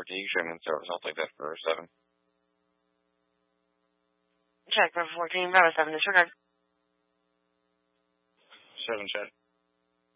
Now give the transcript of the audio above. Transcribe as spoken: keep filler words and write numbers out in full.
fourteen, show me in service. I'll take that for seven. Check, Bravo fourteen, Bravo seven, disregard. seven, check.